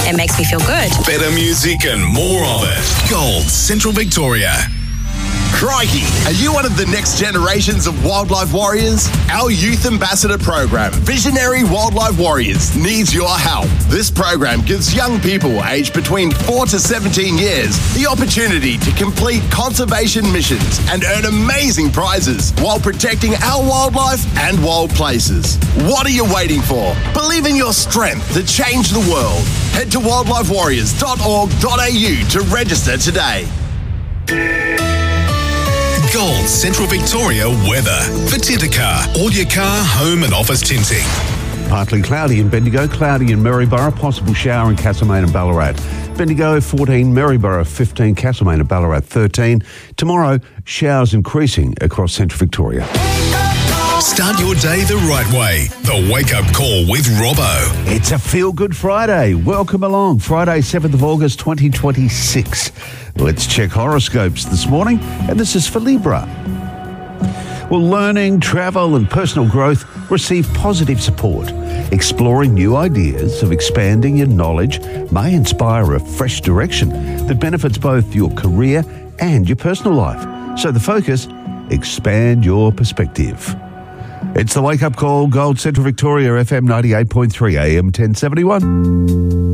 it makes me feel good. Better music and more of it. Gold Central Victoria. Crikey, are you one of the next generations of wildlife warriors? Our youth ambassador program, Visionary Wildlife Warriors, needs your help. This program gives young people aged between 4 to 17 years the opportunity to complete conservation missions and earn amazing prizes while protecting our wildlife and wild places. What are you waiting for? Believe in your strength to change the world. Head to wildlifewarriors.org.au to register today. Gold Central Victoria weather. For Tintercar, all your car, home and office tinting. Partly cloudy in Bendigo, cloudy in Maryborough, possible shower in Castlemaine and Ballarat. Bendigo 14, Maryborough 15, Castlemaine and Ballarat 13. Tomorrow, showers increasing across Central Victoria. Start your day the right way. The Wake Up Call with Robbo. It's a feel-good Friday. Welcome along. Friday, 7th of August 2026. Let's check horoscopes this morning, and this is for Libra. Well, learning, travel and personal growth receive positive support. Exploring new ideas of expanding your knowledge may inspire a fresh direction that benefits both your career and your personal life. So the focus, expand your perspective. It's the Wake Up Call, Gold Central Victoria, FM 98.3 AM 1071.